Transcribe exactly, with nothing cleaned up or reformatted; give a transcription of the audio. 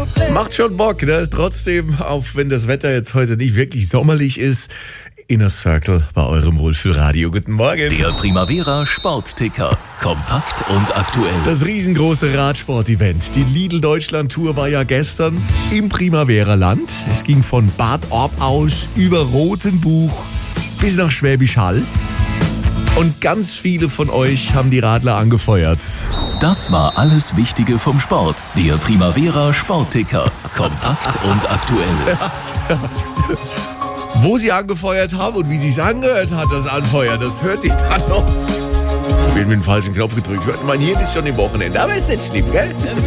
Macht schon Bock, ne? Trotzdem, auch wenn das Wetter jetzt heute nicht wirklich sommerlich ist, Inner Circle bei eurem Wohlfühlradio. Guten Morgen. Der Primavera Sportticker. Kompakt und aktuell. Das riesengroße Radsport-Event. Die Lidl Deutschland Tour war ja gestern im Primavera-Land. Es ging von Bad Orb aus über Rothenbuch bis nach Schwäbisch Hall. Und ganz viele von euch haben die Radler angefeuert. Das war alles Wichtige vom Sport. Der Primavera Sportticker. Kompakt und aktuell. Wo sie angefeuert haben und wie sich's angehört hat, das Anfeuern, das hört ihr dann noch. Ich bin mit dem falschen Knopf gedrückt. Mein Hirn ist schon im Wochenende, aber ist nicht schlimm, gell?